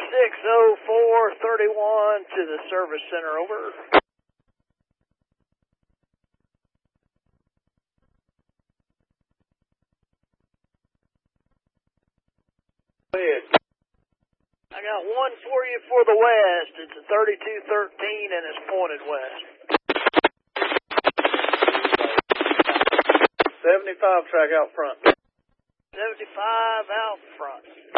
60431 to the service center, over. Go ahead. I got one for you for the west. It's a 3213 and it's pointed west. 75 track out front. 75 out front.